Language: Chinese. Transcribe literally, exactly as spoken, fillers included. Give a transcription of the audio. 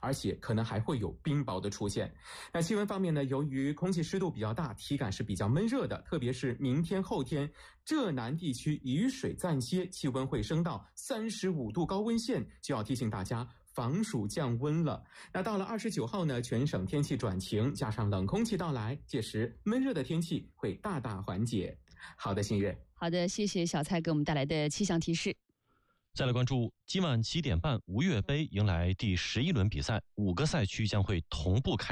而且可能还会有冰雹的出现。那气温方面呢，由于空气湿度比较大，体感是比较闷热的，特别是明天后天，浙南地区雨水暂歇，气温会升到三十五度高温线，就要提醒大家防暑降温了。那到了二十九号呢，全省天气转晴，加上冷空气到来，届时闷热的天气会大大缓解。好的，新月。 好的，谢谢小蔡给我们带来的气象提示。 再来关注今晚七点半，吴越杯迎来第十一轮比赛，五个赛区将会同步开